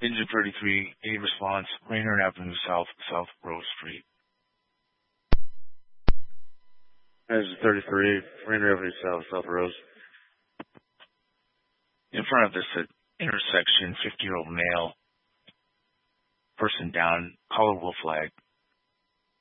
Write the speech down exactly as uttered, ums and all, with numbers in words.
Engine thirty-three, A response, Rainier Avenue South, South Rose Street. Engine thirty-three, Rainier Avenue South, South Rose. In front of this uh, intersection, fifty-year-old male, person down, colorable flag.